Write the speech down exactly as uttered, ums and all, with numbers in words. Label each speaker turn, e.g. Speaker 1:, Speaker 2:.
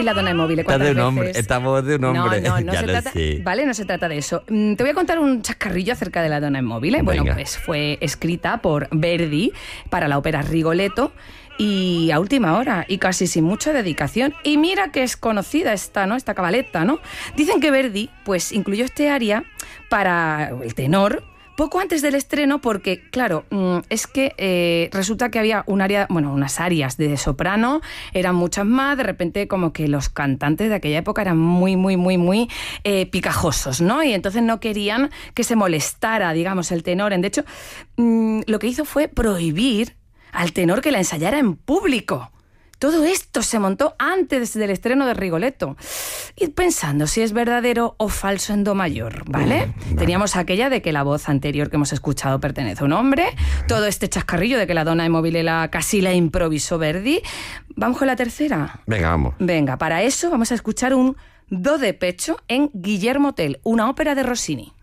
Speaker 1: la donna immobile.
Speaker 2: Esta de un
Speaker 1: veces?
Speaker 2: hombre, esta voz de un hombre.
Speaker 1: No, no, no
Speaker 2: ya
Speaker 1: se
Speaker 2: lo
Speaker 1: trata,
Speaker 2: sé.
Speaker 1: vale, no se trata de eso. Te voy a contar un chascarrillo acerca de la donna immobile. Bueno,
Speaker 2: Venga.
Speaker 1: pues fue escrita por Verdi para la ópera Rigoletto y a última hora y casi sin mucha dedicación. Y mira que es conocida esta, ¿no? Esta cabaletta, ¿no? Dicen que Verdi, pues, incluyó este aria para el tenor poco antes del estreno porque, claro, es que eh, resulta que había un área, bueno, unas arias de soprano, eran muchas más, de repente como que los cantantes de aquella época eran muy, muy, muy, muy eh, picajosos, ¿no? Y entonces no querían que se molestara, digamos, el tenor. De hecho, mmm, lo que hizo fue prohibir al tenor que la ensayara en público. Todo esto se montó antes del estreno de Rigoletto. Ir pensando si es verdadero o falso en do mayor, ¿vale? Mm, vale. Teníamos aquella de que la voz anterior que hemos escuchado pertenece a un hombre, todo este chascarrillo de que la donna immobile la, casi la improvisó Verdi. ¿Vamos con la tercera?
Speaker 2: Venga, vamos.
Speaker 1: Venga, para eso vamos a escuchar un do de pecho en Guillermo Tell, una ópera de Rossini.